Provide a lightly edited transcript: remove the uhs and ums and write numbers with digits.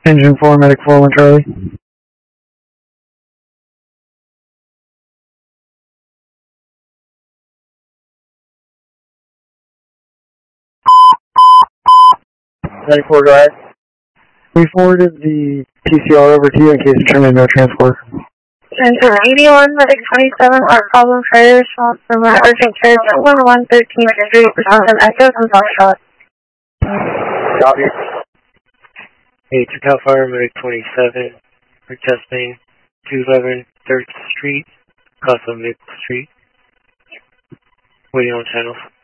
Engine 4, Medic 4-1 Charlie. Medic 4, go ahead. We forwarded the PCR over to you in case it determined no transport. Center 81, Medic 27, our problem fire response from our urgent care at 1113 injury and echo from our shot. Copy. Hey, to Cal Fire, Medic 27, requesting 211 3rd Street, across on Maple Street. Waiting on channels.